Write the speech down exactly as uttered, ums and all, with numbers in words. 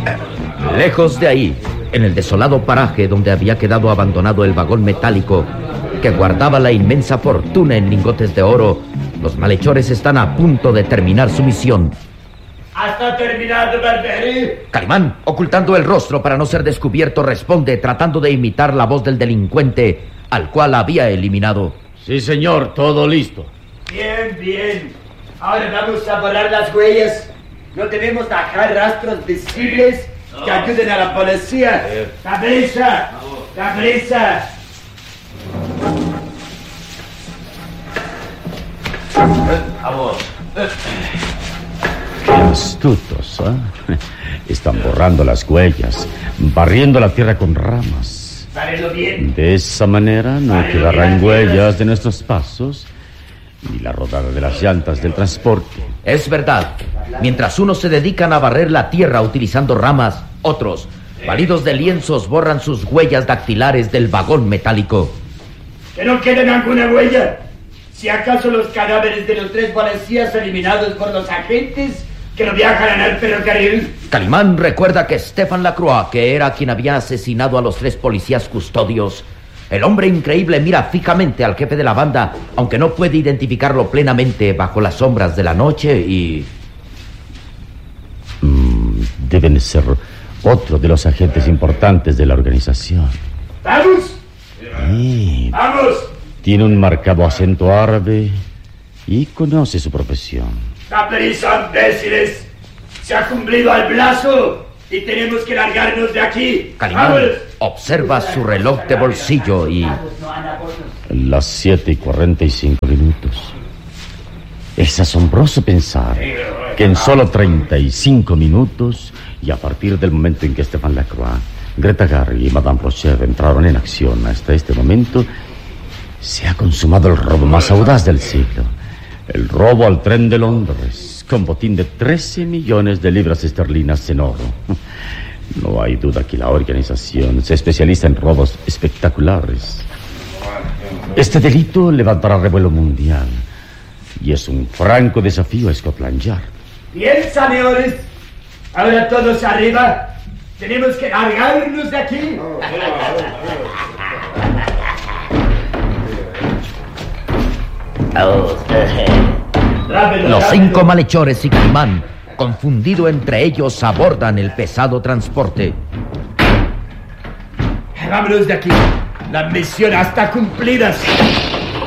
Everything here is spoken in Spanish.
Lejos de ahí, en el desolado paraje donde había quedado abandonado el vagón metálico que guardaba la inmensa fortuna en lingotes de oro, los malhechores están a punto de terminar su misión. ¿Hasta terminado, Barberí? Calimán, ocultando el rostro para no ser descubierto, responde tratando de imitar la voz del delincuente al cual había eliminado. Sí, señor, todo listo. Bien, bien. Ahora vamos a borrar las huellas. No debemos dejar rastros visibles que ayuden a la policía. ¡Cabeza! ¡Cabeza! Vamos. Qué astutos, ¿eh? Están borrando las huellas, barriendo la tierra con ramas. Párelo bien. De esa manera no Párelo quedarán bien, huellas de nuestros pasos ni la rodada de las llantas del transporte. Es verdad. Mientras unos se dedican a barrer la tierra utilizando ramas, otros, validos de lienzos, borran sus huellas dactilares del vagón metálico. Que no quede ninguna huella. Si acaso los cadáveres de los tres policías eliminados por los agentes que no viajan en el ferrocarril. Calimán recuerda que Stefan Lacroix, que era quien había asesinado a los tres policías custodios, el hombre increíble mira fijamente al jefe de la banda, aunque no puede identificarlo plenamente bajo las sombras de la noche y... Mm, deben ser otro de los agentes importantes de la organización. ¡Vamos! Sí. ¡Vamos! Tiene un marcado acento árabe y conoce su profesión. ¡Da prisa, imbéciles! Se ha cumplido el plazo y tenemos que largarnos de aquí. Calimán observa su reloj de bolsillo y... Las siete y cuarenta y cinco minutos. Es asombroso pensar que en solo treinta y cinco minutos, y a partir del momento en que Stefan Lacroix, Greta Garry y Madame Rocher entraron en acción hasta este momento, se ha consumado el robo más audaz del siglo. El robo al tren de Londres, con botín de trece millones de libras esterlinas en oro. No hay duda que la organización se especializa en robos espectaculares. Este delito levantará revuelo mundial y es un franco desafío a Scotland Yard. Bien, señores. Ahora todos arriba. Tenemos que largarnos de aquí. Los cinco malhechores y Calimán, confundido entre ellos, abordan el pesado transporte. Vámonos de aquí. La misión está cumplida.